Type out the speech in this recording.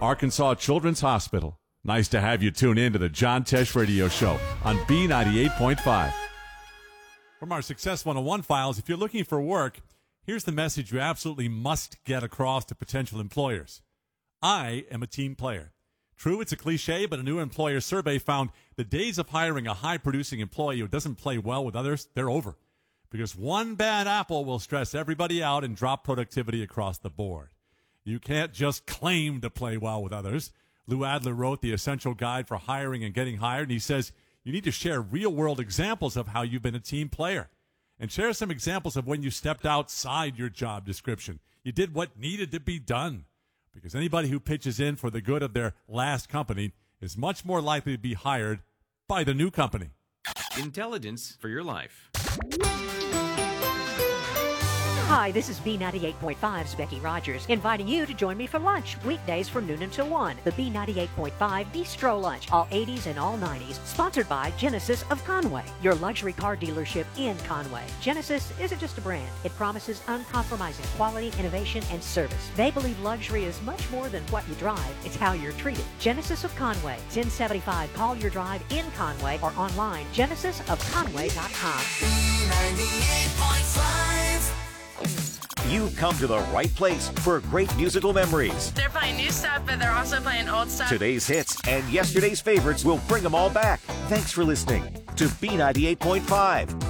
Arkansas Children's Hospital. Nice to have you tune in to the John Tesh Radio Show on B98.5. From our Success 101 files, if you're looking for work, here's the message you absolutely must get across to potential employers. I am a team player. True, it's a cliche, but a new employer survey found the days of hiring a high-producing employee who doesn't play well with others, they're over. Because one bad apple will stress everybody out and drop productivity across the board. You can't just claim to play well with others. Lou Adler wrote The Essential Guide for Hiring and Getting Hired, and he says you need to share real-world examples of how you've been a team player. And share some examples of when you stepped outside your job description. You did what needed to be done. Because anybody who pitches in for the good of their last company is much more likely to be hired by the new company. Intelligence for your life. Hi, this is B98.5's Becky Rogers, inviting you to join me for lunch, weekdays from noon until 1. The B98.5 Bistro Lunch, all 80s and all 90s, sponsored by Genesis of Conway, your luxury car dealership in Conway. Genesis isn't just a brand. It promises uncompromising quality, innovation, and service. They believe luxury is much more than what you drive. It's how you're treated. Genesis of Conway, 1075 Collier Drive in Conway, or online, genesisofconway.com. B98.5. You've come to the right place for great musical memories. They're playing new stuff, but they're also playing old stuff. Today's hits and yesterday's favorites will bring them all back. Thanks for listening to B98.5.